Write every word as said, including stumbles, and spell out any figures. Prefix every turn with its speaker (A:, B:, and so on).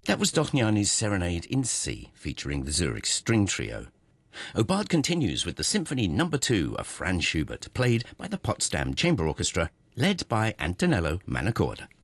A: That was Dohnányi's Serenade in C, featuring the Zurich String Trio. Aubade continues with the Symphony Number two of Franz Schubert, played by the Potsdam Chamber Orchestra, led by Antonello Manacorda.